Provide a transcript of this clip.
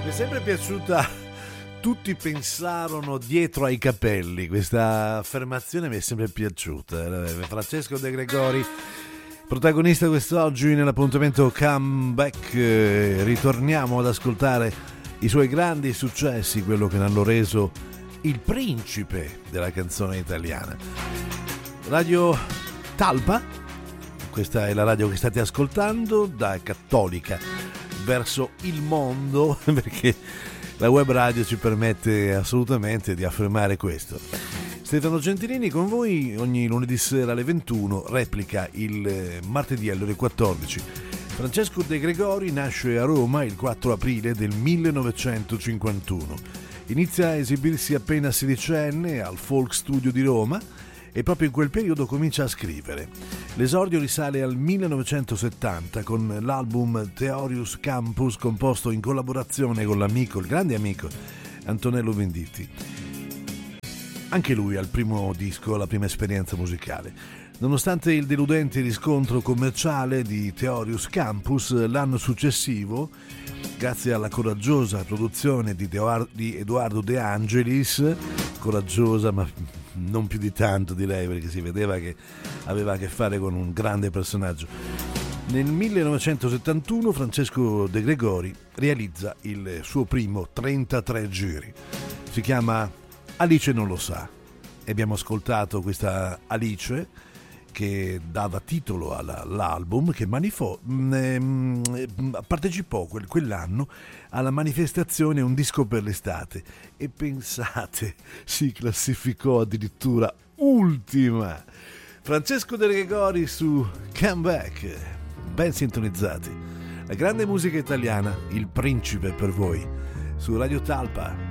Mi è sempre piaciuta. Tutti pensarono dietro ai capelli. Questa affermazione mi è sempre piaciuta. Francesco De Gregori, protagonista quest'oggi nell'appuntamento Comeback. Ritorniamo ad ascoltare i suoi grandi successi, quello che l'hanno reso il principe della canzone italiana. Radio Talpa, questa è la radio che state ascoltando, da cattolica verso il mondo, perché la web radio ci permette assolutamente di affermare questo. Stefano Gentilini con voi ogni lunedì sera alle 21, replica il martedì alle ore 14. Francesco De Gregori nasce a Roma il 4 aprile del 1951. Inizia a esibirsi appena sedicenne al Folk Studio di Roma e proprio in quel periodo comincia a scrivere. L'esordio risale al 1970 con l'album Theorius Campus, composto in collaborazione con l'amico, il grande amico Antonello Venditti. Anche lui al primo disco, alla prima esperienza musicale. Nonostante il deludente riscontro commerciale di Theorius Campus, l'anno successivo, grazie alla coraggiosa produzione di Edoardo De Angelis, coraggiosa ma non più di tanto direi, perché si vedeva che aveva a che fare con un grande personaggio. Nel 1971 Francesco De Gregori realizza il suo primo 33 giri. Si chiama Alice non lo sa e abbiamo ascoltato questa Alice che dava titolo all'album, che partecipò quell'anno alla manifestazione Un disco per l'estate e pensate, si classificò addirittura ultima. Francesco De Gregori su Comeback, ben sintonizzati, la grande musica italiana, il principe per voi, su Radio Talpa.